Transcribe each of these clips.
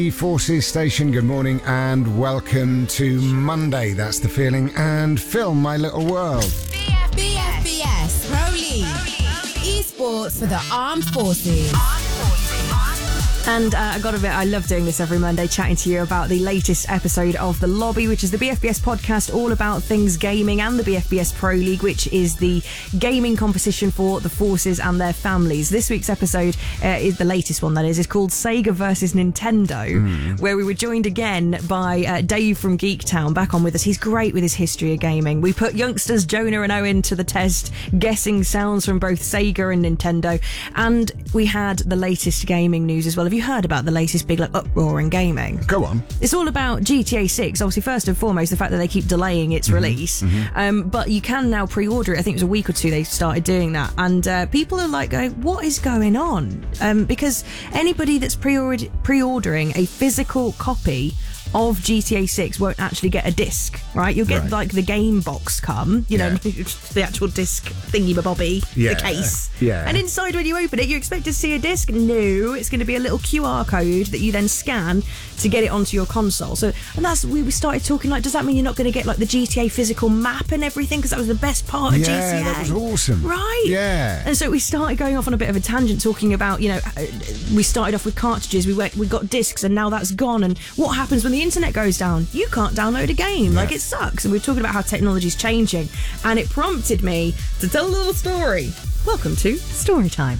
Forces Station, good morning and welcome to Monday. That's the feeling. And film My Little World. BFBS Pro League. Esports for the Armed Forces. And I got to admit, I love doing this every Monday, chatting to you about the latest episode of The Lobby, which is the BFBS podcast all about things gaming, and the BFBS Pro League, which is the gaming competition for the forces and their families. This week's episode is the latest one, that is called Sega versus Nintendo, where we were joined again by Dave from Geektown back on with us. He's great with his history of gaming. We put youngsters Jonah and Owen to the test, guessing sounds from both Sega and Nintendo, and we had the latest gaming news as well. Have you heard about the latest big uproar in gaming? Go on. It's all about GTA 6. Obviously, first and foremost, the fact that they keep delaying its release. But you can now pre-order it. I think it was a week or two they started doing that. And people are like going, what is going on? Because anybody that's pre-ordering a physical copy of GTA 6 won't actually get a disc, right? You'll get like the game box come, you know, the actual disc thingy-bobby, the case. Yeah. And inside, when you open it, you expect to see a disc. No, it's going to be a little QR code that you then scan to get it onto your console. So, and that's we started talking like, does that mean you're not going to get like the GTA physical map and everything? Because that was the best part of GTA. Yeah, that was awesome. Right. Yeah. And so we started going off on a bit of a tangent, talking about, you know, we started off with cartridges, we got discs, and now that's gone. And what happens when the internet goes down? You can't download a game. Like, it sucks. And we were talking about how technology's changing, and it prompted me to tell a little story. Welcome to Story Time.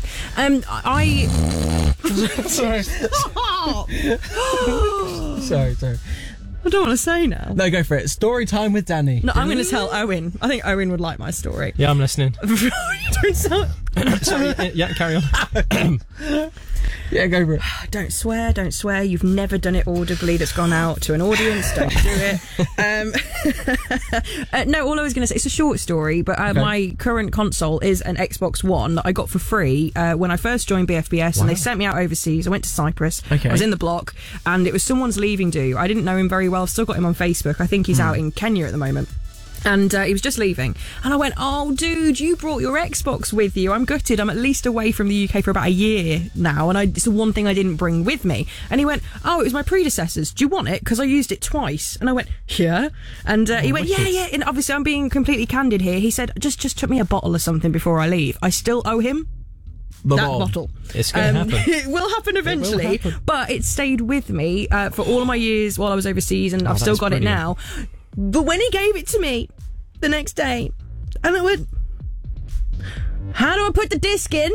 Sorry. Sorry. I don't want to say now. No, go for it. Story time with Danny. No, I'm going to tell Owen. I think Owen would like my story. Yeah, I'm listening. You don't sound... Sorry, yeah, carry on. Yeah, go for it. Don't swear. You've never done it audibly that's gone out to an audience. Don't do it. No, all I was going to say, it's a short story, but my current console is an Xbox One that I got for free when I first joined BFBS, and they sent me out overseas. I went to Cyprus. Okay. I was in the block, and it was someone's leaving do. I didn't know him very well. I've still got him on Facebook. I think he's out in Kenya at the moment. And he was just leaving. And I went, oh, dude, you brought your Xbox with you. I'm gutted. I'm at least away from the UK for about a year now. And it's the one thing I didn't bring with me. And he went, oh, it was my predecessor's. Do you want it? Because I used it twice. And I went, yeah. And he went, yeah. And obviously, I'm being completely candid here. He said, just took me a bottle or something before I leave. I still owe him that bottle. It's going to happen. It will happen eventually. But it stayed with me for all of my years while I was overseas. And I've still got it now. But when he gave it to me the next day, and I went, how do I put the disc in?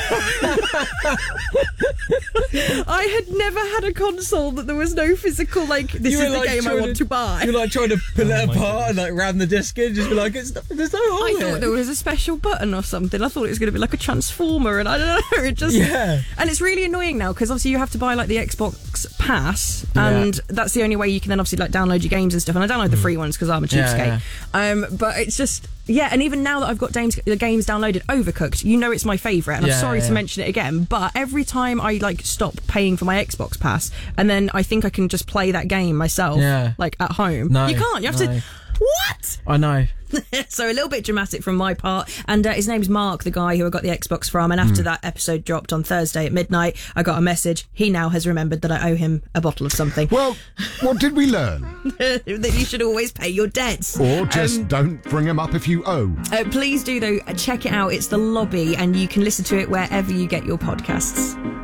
I had never had a console that there was no physical, like, this is the game I want to buy. You're like trying to pull it apart and like ram the disc in, just be like, there's no hole I in thought it. there was a special button or something. I thought it was going to be like a transformer, and I don't know. It just And it's really annoying now, because obviously you have to buy like the Xbox Pass, and that's the only way you can then obviously like download your games and stuff. And I download the free ones because I'm a cheapskate. But it's just. Yeah, and even now that I've got the games downloaded, Overcooked, you know it's my favourite, and I'm sorry to mention it again, but every time I like stop paying for my Xbox Pass, and then I think I can just play that game myself, like at home. No, you can't. You have to. What? I know. So a little bit dramatic from my part. And his name's Mark, the guy who I got the Xbox from. And after that episode dropped on Thursday at midnight, I got a message. He now has remembered that I owe him a bottle of something. Well, what did we learn? That you should always pay your debts. Or just don't bring them up if you owe. Please do, though. Check it out. It's The Lobby, and you can listen to it wherever you get your podcasts.